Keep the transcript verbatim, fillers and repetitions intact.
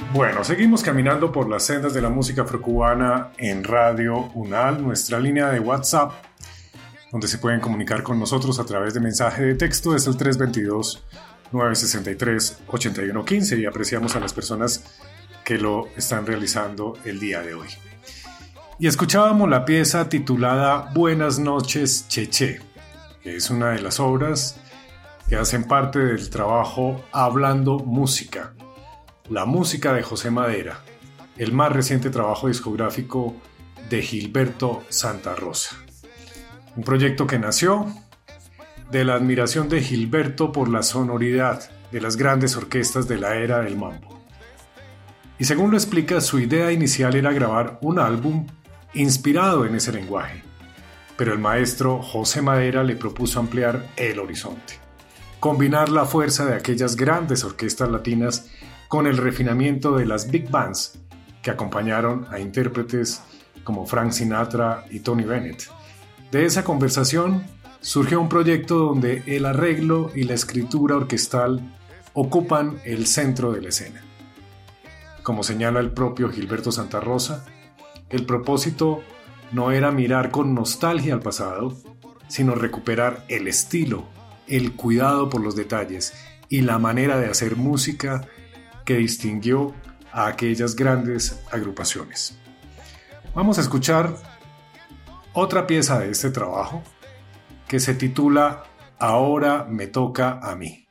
Bueno, seguimos caminando por las sendas de la música afrocubana en Radio UNAL, nuestra línea de WhatsApp, donde se pueden comunicar con nosotros a través de mensaje de texto, es el tres dos dos, nueve seis tres, ocho uno uno cinco y apreciamos a las personas que lo están realizando el día de hoy. Y escuchábamos la pieza titulada Buenas noches, Cheche, que es una de las obras que hacen parte del trabajo Hablando Música, la música de José Madera, el más reciente trabajo discográfico de Gilberto Santa Rosa. Un proyecto que nació de la admiración de Gilberto por la sonoridad de las grandes orquestas de la era del mambo. Y según lo explica, su idea inicial era grabar un álbum inspirado en ese lenguaje, pero el maestro José Madera le propuso ampliar el horizonte, combinar la fuerza de aquellas grandes orquestas latinas con el refinamiento de las big bands que acompañaron a intérpretes como Frank Sinatra y Tony Bennett. De esa conversación surgió un proyecto donde el arreglo y la escritura orquestal ocupan el centro de la escena. Como señala el propio Gilberto Santa Rosa, el propósito no era mirar con nostalgia al pasado, sino recuperar el estilo, el cuidado por los detalles y la manera de hacer música que distinguió a aquellas grandes agrupaciones. Vamos a escuchar otra pieza de este trabajo que se titula Ahora me toca a mí.